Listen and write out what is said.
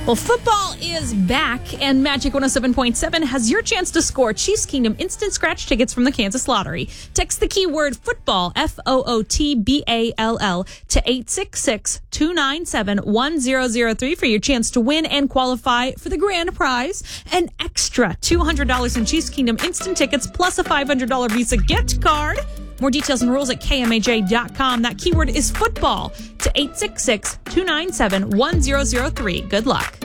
Well, football is back, and Magic 107.7 has your chance to score Chiefs Kingdom instant scratch tickets from the Kansas Lottery. Text the keyword football, FOOTBALL, to 866-297-1003 for your chance to win and qualify for the grand prize. An extra $200 in Chiefs Kingdom instant tickets plus a $500 Visa gift card. More details and rules at KMAJ.com. That keyword is football to 866-297-1003. Good luck.